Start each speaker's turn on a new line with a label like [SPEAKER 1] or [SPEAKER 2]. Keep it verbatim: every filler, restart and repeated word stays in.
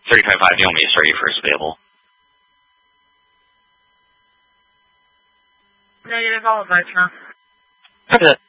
[SPEAKER 1] thirty-five five, do you want me to start you first available?
[SPEAKER 2] Negative, all advice now.
[SPEAKER 1] Copy that.